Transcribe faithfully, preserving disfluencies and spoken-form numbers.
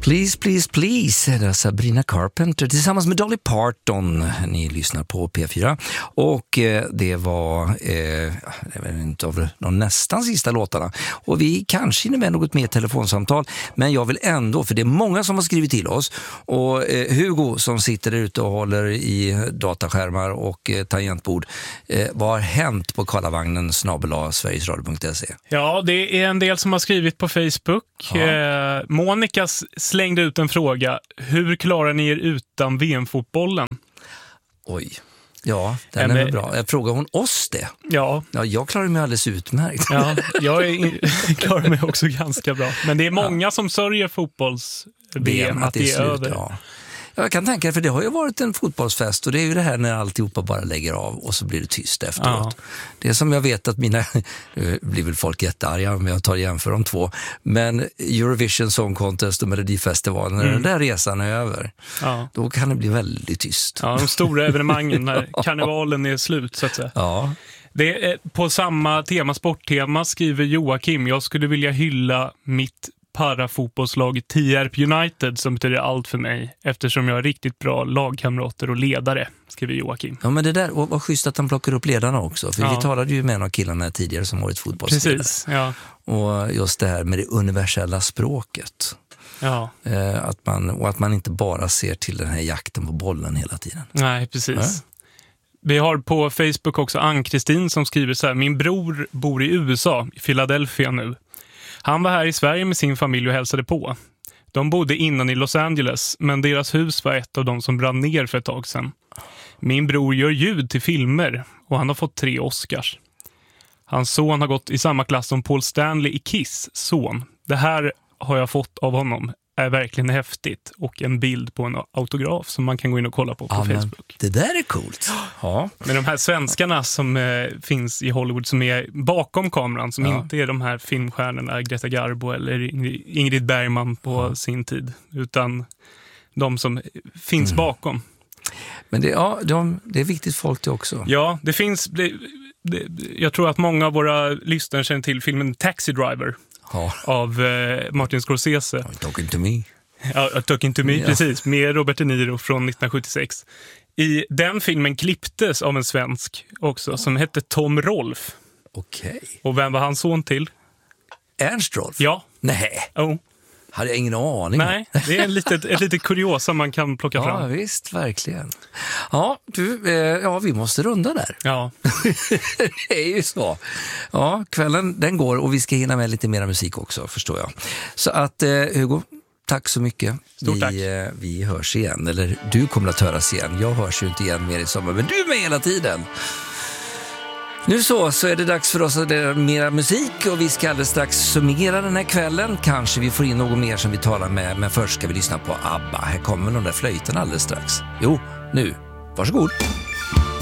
Please, please, please. Det är Sabrina Carpenter tillsammans med Dolly Parton. Ni lyssnar på P fyra. Och eh, det var eh, jag vet inte av de nästan sista låtarna. Och vi kanske hinner med något mer telefonsamtal. Men jag vill ändå, för det är många som har skrivit till oss. Och eh, Hugo som sitter där ute och håller i dataskärmar och eh, tangentbord. Eh, vad har hänt på Karlavagnen snabel-a sverigesradio punkt se? Ja, det är en del som har skrivit på Facebook. Ja. Eh, Monica slängde ut en fråga. Hur klarar ni er utan V M-fotbollen? Oj, ja, den är väl bra. Jag frågar hon oss det? Ja. Ja, jag klarar mig alldeles utmärkt. Ja, jag är, klarar mig också ganska bra. Men det är många ja. som sörjer fotbolls-V M att, att det är, det är slut, över. Ja. Jag kan tänka, för det har ju varit en fotbollsfest och det är ju det här när alltihopa bara lägger av och så blir det tyst efteråt. Ja. Det är som jag vet att mina, nu blir väl folk jättearga om jag tar jämför de två, men Eurovision Song Contest och Melodifestivalen, när mm. den där resan är över, ja. då kan det bli väldigt tyst. Ja, de stora evenemangen när karnevalen är slut så att säga. Ja. Det är, på samma tema, sporttema, skriver Joakim, jag skulle vilja hylla mitt parafotbollslag Tierp United som betyder allt för mig eftersom jag har riktigt bra lagkamrater och ledare, skriver Joakim. Ja, men det där, och vad schysst att han plockar upp ledarna också, för ja. vi talade ju med en av killarna tidigare som varit fotbollsledare. Precis, ja. Och just det här med det universella språket. Ja. Eh, att man, och att man inte bara ser till den här jakten på bollen hela tiden. Nej, precis. Ja. Vi har på Facebook också Ann-Kristin som skriver så här: min bror bor i U S A, i Philadelphia nu. Han var här i Sverige med sin familj och hälsade på. De bodde innan i Los Angeles, men deras hus var ett av de som brann ner för ett tag sedan. Min bror gör ljud till filmer och han har fått tre Oscars. Hans son har gått i samma klass som Paul Stanley i Kiss son. Det här har jag fått av honom. Är verkligen häftigt och en bild på en autograf som man kan gå in och kolla på på ja, Facebook. Det där är coolt. Ja. Men de här svenskarna som eh, finns i Hollywood som är bakom kameran, som ja. inte är de här filmstjärnorna Greta Garbo eller Ingrid Bergman på ja. sin tid, utan de som finns mm. bakom. Men det, ja, de, det är viktigt folk det också. Ja, det finns det, det, jag tror att många av våra lyssnare känner till filmen Taxi Driver. Ja. Av eh, Martin Scorsese. Talking to me. Ja, Talking to me, ja. precis. Med Robert De Niro från nittonhundrasjuttiosex. I den filmen klipptes av en svensk också, som hette Tom Rolf. Okej. Okay. Och vem var hans son till? Ernst Rolf? Ja. Nej. Oh. Hade jag ingen aning. Nej, det är en litet, ett litet kuriosa man kan plocka ja, fram. Ja, visst, verkligen. Ja, du, eh, ja, vi måste runda där. Ja. Det är ju så. Ja, kvällen den går och vi ska hinna med lite mer musik också, förstår jag. Så att, eh, Hugo, tack så mycket. Stort vi, tack. Eh, vi hörs igen, eller du kommer att höras igen. Jag hörs ju inte igen mer i sommar, men du är med hela tiden. Nu så, så är det dags för oss att det är mera musik och vi ska alldeles strax summera den här kvällen. Kanske vi får in något mer som vi talar med, men först ska vi lyssna på ABBA. Här kommer de där flöjten alldeles strax. Jo, nu. Varsågod.